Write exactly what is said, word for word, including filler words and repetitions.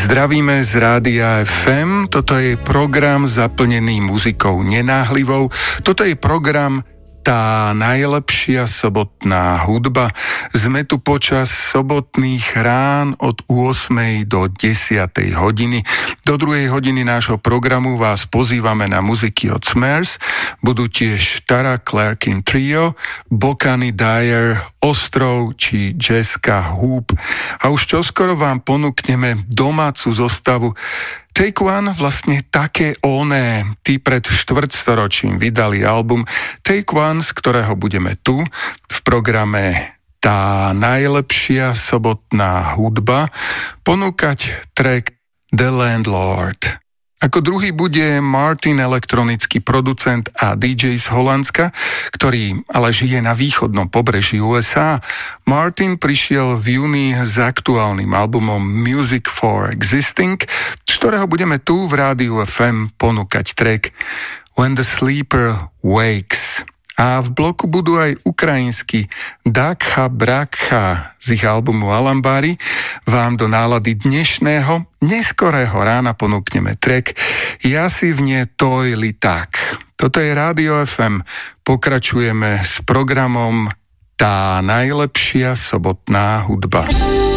Zdravíme z Rádia ef em, toto je program zaplnený muzikou nenáhlivou, toto je program Tá najlepšia sobotná hudba. Sme tu počas sobotných rán od ôsmej do desiatej hodiny. Do druhej hodiny nášho programu vás pozývame na muziky od Smers. Budú tiež Tara Clarkin Trio, Bokany Dyer, Ostrov či Jessica Hoop. A už čoskoro vám ponúkneme domácu zostavu Take One, vlastne také oné. Tí pred štvrtstoročím vydali album Take One, z ktorého budeme tu v programe Tá najlepšia sobotná hudba ponúkať track The Landlord. Ako druhý bude Martin, elektronický producent a dý džej z Holandska, ktorý ale žije na východnom pobreží ú es á. Martin prišiel v júni s aktuálnym albumom Music for Existing, z ktorého budeme tu v Rádiu ef em ponúkať track When the Sleeper Wakes. A v bloku budú aj ukrajinskí Dakha Brakha z ich albumu Alambari. Vám do nálady dnešného, neskorého rána ponúkneme track Ja si v ne toj liták. Toto je Rádio ef em. Pokračujeme s programom Tá najlepšia sobotná hudba.